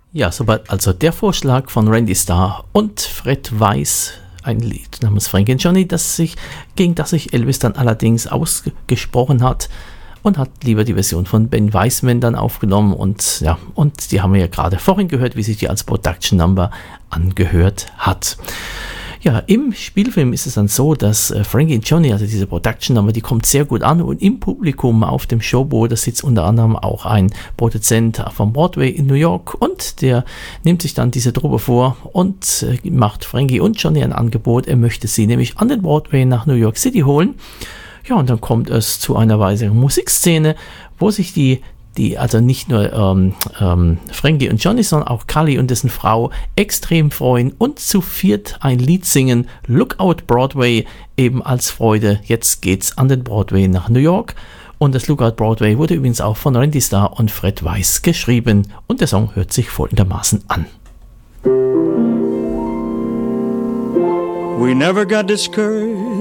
Ja, soweit also der Vorschlag von Randy Starr und Fred Weiss, ein Lied namens Frankie and Johnny, gegen das sich Elvis dann allerdings ausgesprochen hat und hat lieber die Version von Ben Weisman dann aufgenommen und die haben wir ja gerade vorhin gehört, wie sich die als Production Number angehört hat. Ja, im Spielfilm ist es dann so, dass Frankie and Johnny, also diese Production Number, die kommt sehr gut an und im Publikum auf dem Showboat, da sitzt unter anderem auch ein Produzent vom Broadway in New York und der nimmt sich dann diese Truppe vor und macht Frankie und Johnny ein Angebot. Er möchte sie nämlich an den Broadway nach New York City holen. Ja, und dann kommt es zu einer weiteren Musikszene, wo sich die also nicht nur Frankie und Johnny, sondern auch Cully und dessen Frau extrem freuen und zu viert ein Lied singen, Lookout Broadway, eben als Freude. Jetzt geht's an den Broadway nach New York. Und das Lookout Broadway wurde übrigens auch von Randy Starr und Fred Weiss geschrieben. Und der Song hört sich folgendermaßen an. We never got discouraged